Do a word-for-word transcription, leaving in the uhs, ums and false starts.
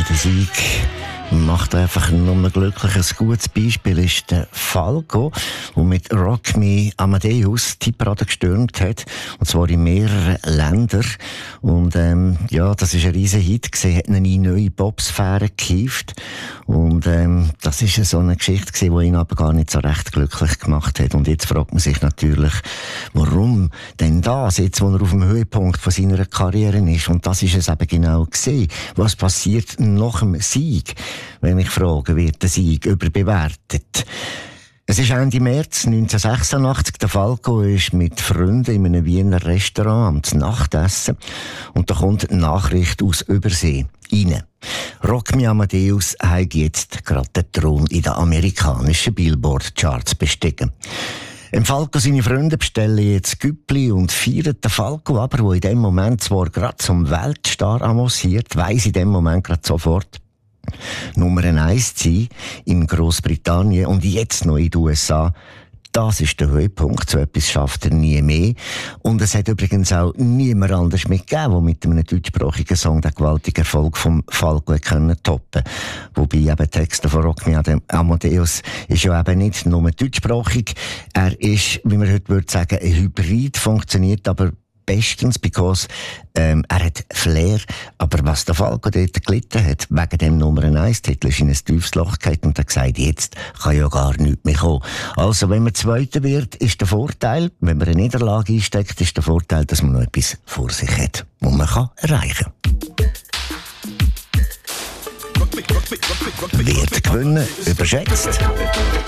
der Sieg macht einfach nur glücklich. Ein gutes Beispiel ist der Falco, der mit Rock Me Amadeus die Tipprad gestürmt hat. Und zwar in mehreren Ländern. Und, ähm, ja, das ist ein riesen Hit gewesen, hat ihn in neue Popsphären gehievt. Und, ähm, das ist so eine Geschichte gewesen, die ihn aber gar nicht so recht glücklich gemacht hat. Und jetzt fragt man sich natürlich, warum denn das, jetzt, wo er auf dem Höhepunkt von seiner Karriere ist. Und das ist es eben genau gewesen. Was passiert nach dem Sieg? Wenn ich frage, wird der Sieg überbewertet? Es ist Ende März neunzehnhundertsechsundachtzig. Der Falco ist mit Freunden in einem Wiener Restaurant am Nachtessen. Und da kommt eine Nachricht aus Übersee rein. Rock Me Amadeus hat jetzt gerade den Thron in den amerikanischen Billboard-Charts bestiegen. Im Falco seine Freunde bestellen jetzt Güppli und feiern den Falco, aber wo in dem Moment zwar gerade zum Weltstar avanciert, weiss in dem Moment gerade sofort Nummer eins zu sein in Großbritannien und jetzt noch in den U S A. Das ist der Höhepunkt. So etwas schafft er nie mehr. Und es hat übrigens auch niemand anders mitgegeben, der mit einem deutschsprachigen Song den gewaltigen Erfolg vom Falco können toppen. Wobei eben Texte von Rock Me Amadeus ist ja eben nicht nur deutschsprachig. Er ist, wie man heute würde sagen, ein Hybrid, funktioniert aber bestens, because ähm, er hat Flair, aber was der Falco dort gelitten hat, wegen dem Nummer eins Titel, ist in ein tiefes Loch gefallen und hat gesagt, jetzt kann ja gar nichts mehr kommen. Also, wenn man Zweiter wird, ist der Vorteil, wenn man eine Niederlage einsteckt, ist der Vorteil, dass man noch etwas vor sich hat, was man kann erreichen kann. Wird gewinnen überschätzt?